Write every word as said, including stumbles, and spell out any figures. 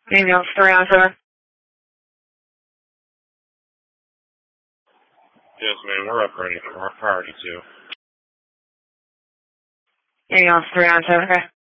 Daniel Speranza. Yes, ma'am, we're up ready for our priority two. Daniel Speranza. Okay.